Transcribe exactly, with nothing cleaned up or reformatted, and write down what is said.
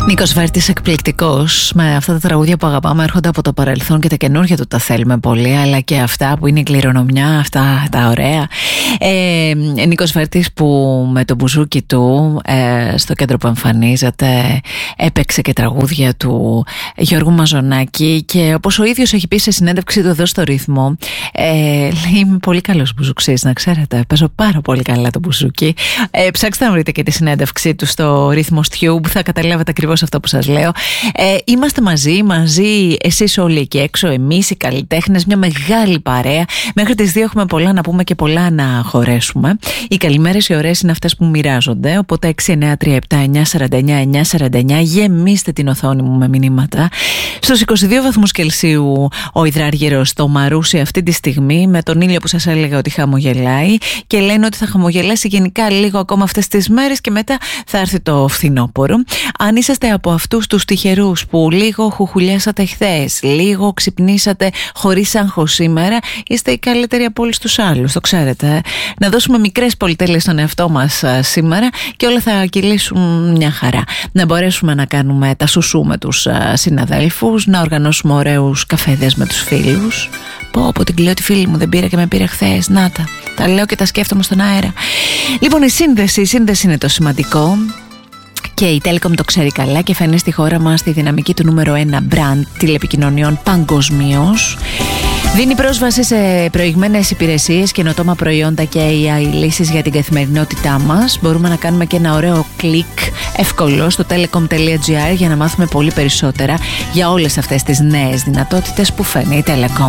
Νίκος Βέρτης εκπληκτικός, με αυτά τα τραγούδια που αγαπάμε, έρχονται από το παρελθόν και τα καινούργια του τα θέλουμε πολύ, αλλά και αυτά που είναι η κληρονομιά, αυτά τα ωραία. ε, Νίκος Βέρτης που με το μπουζούκι του ε, στο κέντρο που εμφανίζεται έπαιξε και τραγούδια του Γιώργου Μαζονάκη, και όπως ο ίδιος έχει πει σε συνέντευξη του εδώ στο Ρυθμό, ε, λέει, είμαι πολύ καλός μπουζουξής, να ξέρετε, παίζω πάρα πολύ καλά το μπουζούκι. ε, Ψάξτε να βρείτε και τη συνέντευξή του στο Rhythmos Tube, θα καταλάβετε ακριβώς αυτό που σας λέω. ε, Είμαστε μαζί, μαζί εσείς όλοι εκεί έξω, εμείς οι καλλιτέχνες, μια μεγάλη παρέα. Μέχρι τις δύο έχουμε πολλά να πούμε και πολλά να χωρέσουμε. Οι καλημέρες οι ωραίες είναι αυτές που μοιράζονται, οπότε έξι εννιά τρία επτά εννιά τέσσερα εννιά εννιά τέσσερα εννιά, γεμίστε την οθόνη μου με μηνύματα. Στους είκοσι δύο βαθμούς Κελσίου ο υδράργυρος στο Μαρούσι αυτή τη στιγμή, με τον ήλιο που σας έλεγα ότι χαμογελάει, και λένε ότι θα χαμογελάσει γενικά λίγο ακόμα αυτές τις μέρες και μετά θα έρθει το φθινόπωρο. Αν είσαστε από αυτούς τους τυχερούς που λίγο χουχουλιάσατε χθες, λίγο ξυπνήσατε χωρίς άγχος σήμερα, είστε οι καλύτεροι από όλους τους άλλους, το ξέρετε. Να δώσουμε μικρές πολυτέλειες στον εαυτό μας α, σήμερα και όλα θα κυλήσουν μια χαρά. Να μπορέσουμε να κάνουμε τα σουσού με τους α, συναδέλφους, να οργανώσουμε ωραίους καφέδες με τους φίλους. Πω πω την κλαίω τη φίλη μου, δεν πήρα και με πήρε χθες. Να τα, τα λέω και τα σκέφτομαι στον αέρα. Λοιπόν, η σύνδεση, η σύνδεση είναι το σημαντικό. Και η Telecom το ξέρει καλά και φαίνει στη χώρα μας τη δυναμική του νούμερο ένα brand τηλεπικοινωνιών παγκοσμίως. Δίνει πρόσβαση σε προηγμένες υπηρεσίες, καινοτόμα προϊόντα και έι άι λύσεις για την καθημερινότητά μας. Μπορούμε να κάνουμε και ένα ωραίο κλικ εύκολο στο telecom τελεία gr για να μάθουμε πολύ περισσότερα για όλες αυτές τις νέες δυνατότητες που φέρνει η Telecom.